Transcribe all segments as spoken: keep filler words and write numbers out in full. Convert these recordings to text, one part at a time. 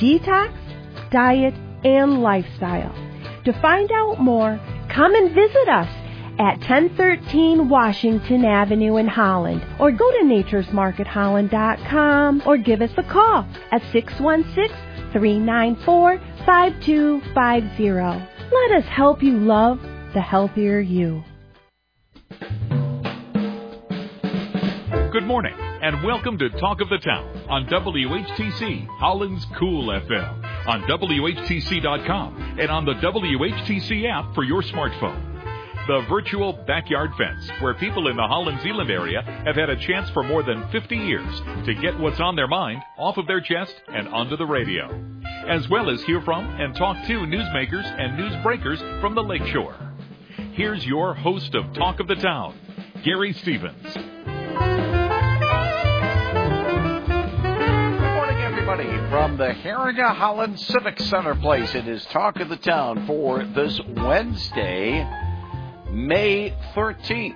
detox, diet, and lifestyle. To find out more, come and visit us at ten thirteen Washington Avenue in Holland, or go to natures market holland dot com, or give us a call at six one six, three nine four, five two five zero. Let us help you love the healthier you. Good morning, and welcome to Talk of the Town on W H T C, Holland's Cool F M, on W H T C dot com, and on the W H T C app for your smartphone. The virtual backyard fence, where people in the Holland-Zeeland area have had a chance for more than fifty years to get what's on their mind off of their chest and onto the radio, as well as hear from and talk to newsmakers and newsbreakers from the lakeshore. Here's your host of Talk of the Town, Gary Stevens. From the Heringa Holland Civic Center Place, it is Talk of the Town for this Wednesday, May thirteenth.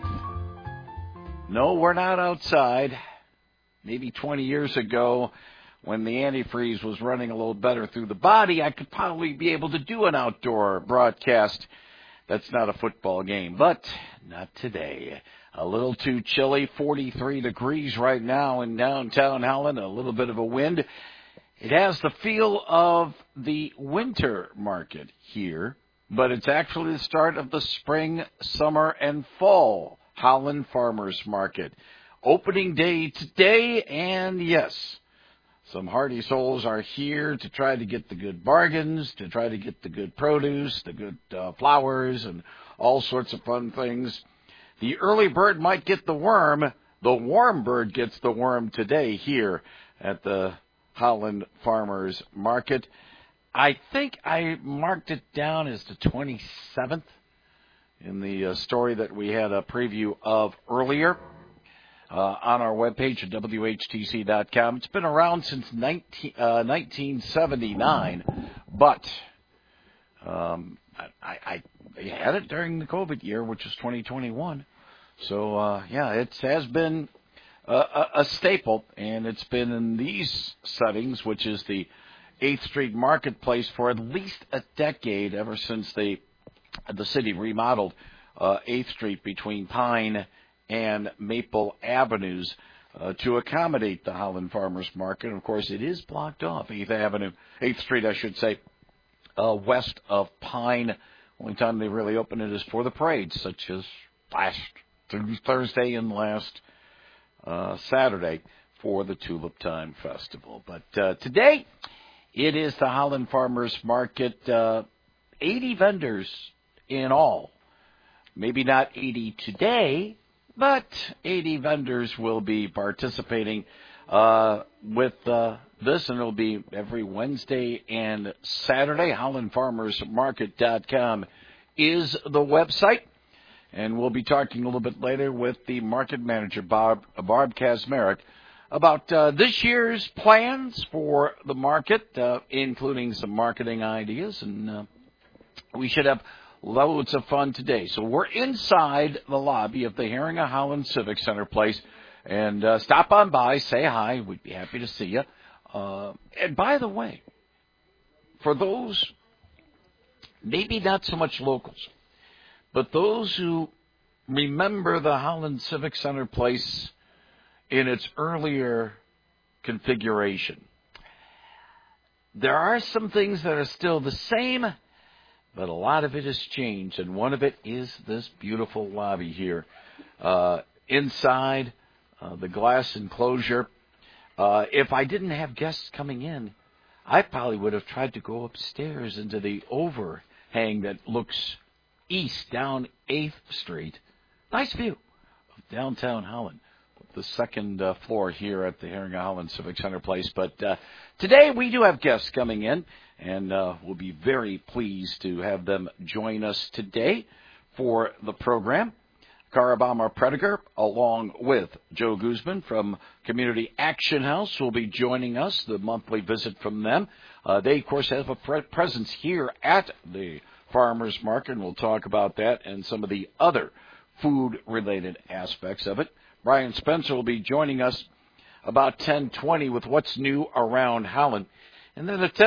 No, we're not outside. Maybe twenty years ago, when the antifreeze was running a little better through the body, I could probably be able to do an outdoor broadcast. That's not a football game, but not today. A little too chilly, forty-three degrees right now in downtown Holland, a little bit of a wind. It has the feel of the winter market here, but it's actually the start of the spring, summer, and fall Holland Farmers Market. Opening day today, and yes, some hardy souls are here to try to get the good bargains, to try to get the good produce, the good uh, flowers, and all sorts of fun things. The early bird might get the worm. The warm bird gets the worm today here at the Holland Farmers Market. I think I marked it down as the twenty-seventh in the uh, story that we had a preview of earlier uh, on our webpage at W H T C dot com. It's been around since nineteen, uh, nineteen seventy-nine, but um, I, I had it during the COVID year, which was twenty twenty-one. So, uh, yeah, it has been a, a staple, and it's been in these settings, which is the eighth Street Marketplace, for at least a decade, ever since they, the city remodeled uh, eighth Street between Pine and Maple Avenues uh, to accommodate the Holland Farmers Market. And, of course, it is blocked off, eighth Avenue, eighth Street, I should say, uh, west of Pine. Only time they really open it is for the parades, such as last Thursday and last uh, Saturday for the Tulip Time Festival. But uh, today, it is the Holland Farmers Market, uh, eighty vendors in all. Maybe not eighty today, but eighty vendors will be participating uh, with uh, this, and it'll be every Wednesday and Saturday. holland farmers market dot com is the website, and we'll be talking a little bit later with the market manager, Bob, Barb Kazmarek, about uh, this year's plans for the market, uh, including some marketing ideas, and uh, we should have loads of fun today. So we're inside the lobby of the Heringa Holland Civic Center Place, and uh, stop on by, say hi. We'd be happy to see you. Uh, and by the way, for those, maybe not so much locals, but those who remember the Holland Civic Center Place in its earlier configuration, there are some things that are still the same, but a lot of it has changed, and one of it is this beautiful lobby here. Uh, inside uh, the glass enclosure, uh, if I didn't have guests coming in, I probably would have tried to go upstairs into the overhang that looks east down eighth Street. Nice view of downtown Holland. The second uh, floor here at the Heringa Holland Civic Center Place. But uh, today we do have guests coming in, and uh, we'll be very pleased to have them join us today for the program. Cara Baumer-Prediger, along with Joe Guzman from Community Action House, will be joining us, the monthly visit from them. Uh, they, of course, have a pre- presence here at the Farmers Market, and we'll talk about that and some of the other food-related aspects of it. Brian Spencer will be joining us about ten twenty with what's new around Holland. And then at ten